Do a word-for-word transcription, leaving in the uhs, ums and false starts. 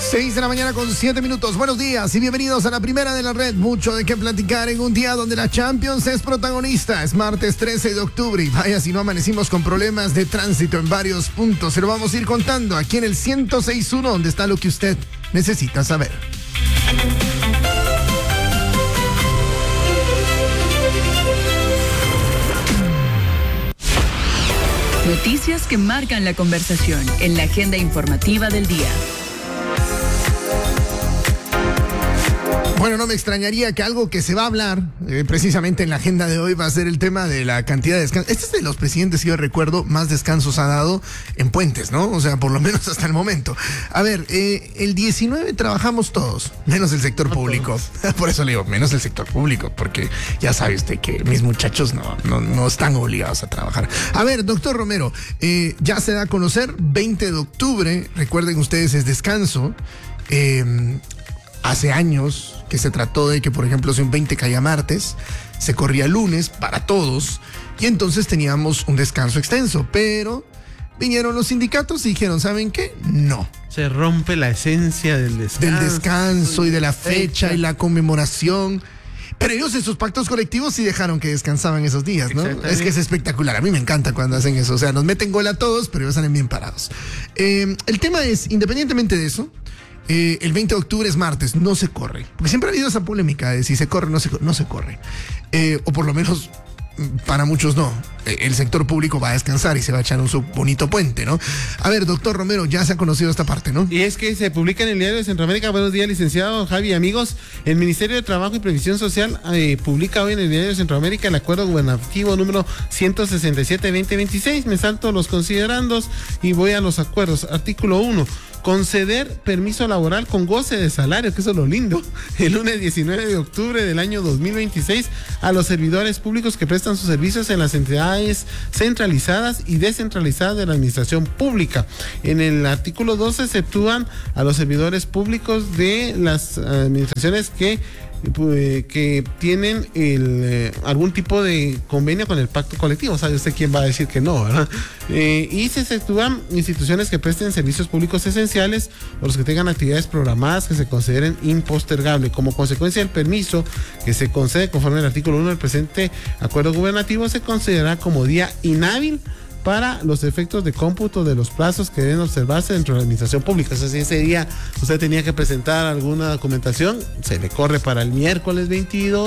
seis de la mañana con siete minutos. Buenos días y bienvenidos a la primera de la red. Mucho de qué platicar en un día donde la Champions es protagonista. Es martes trece de octubre y vaya si no amanecimos con problemas de tránsito en varios puntos. Se lo vamos a ir contando aquí en el ciento seis punto uno, donde está lo que usted necesita saber. Noticias que marcan la conversación en la agenda informativa del día. Bueno, no me extrañaría que algo que se va a hablar eh, precisamente en la agenda de hoy va a ser el tema de la cantidad de descansos. Este es de los presidentes que yo recuerdo más descansos ha dado en puentes, ¿no? O sea, por lo menos hasta el momento. A ver, eh, el diecinueve trabajamos todos, menos el sector público. Por eso le digo, menos el sector público, porque ya sabe usted que mis muchachos no, no, no están obligados a trabajar. A ver, doctor Romero, eh, ya se da a conocer, veinte de octubre, recuerden ustedes, es descanso. Eh, hace años que se trató de que, por ejemplo, si un veinte caía martes, se corría lunes para todos y entonces teníamos un descanso extenso, pero vinieron los sindicatos y dijeron, ¿saben qué? No. Se rompe la esencia del descanso. Del descanso y de la fecha y la conmemoración. Pero ellos en sus pactos colectivos sí dejaron que descansaban esos días, ¿no? Es que es espectacular. A mí me encanta cuando hacen eso. O sea, nos meten gol a todos, pero ellos salen bien parados. Eh, el tema es, independientemente de eso, Eh, el veinte de octubre es martes, no se corre. Porque siempre ha habido esa polémica de si se corre o no se, no se corre. Eh, o por lo menos para muchos no. Eh, el sector público va a descansar y se va a echar un su bonito puente, ¿no? A ver, doctor Romero, ya se ha conocido esta parte, ¿no? Y es que se publica en el Diario de Centroamérica. Buenos días, licenciado Javi, amigos. El Ministerio de Trabajo y Previsión Social eh, publica hoy en el Diario de Centroamérica el acuerdo gubernativo número ciento sesenta y siete veinte veintiséis. Me salto los considerandos y voy a los acuerdos. Artículo uno. Conceder permiso laboral con goce de salario, que eso es lo lindo, el lunes diecinueve de octubre del año dos mil veintiséis a los servidores públicos que prestan sus servicios en las entidades centralizadas y descentralizadas de la administración pública. En el artículo dos se exceptúan a los servidores públicos de las administraciones que que tienen el, eh, algún tipo de convenio con el pacto colectivo. ¿Sabe usted quién va a decir que no, verdad? Eh, y se exceptúan instituciones que presten servicios públicos esenciales o los que tengan actividades programadas que se consideren impostergables. Como consecuencia del permiso que se concede conforme al artículo uno del presente acuerdo gubernativo, se considerará como día inhábil para los efectos de cómputo de los plazos que deben observarse dentro de la administración pública. O sea, si ese día usted tenía que presentar alguna documentación, se le corre para el miércoles veintidós.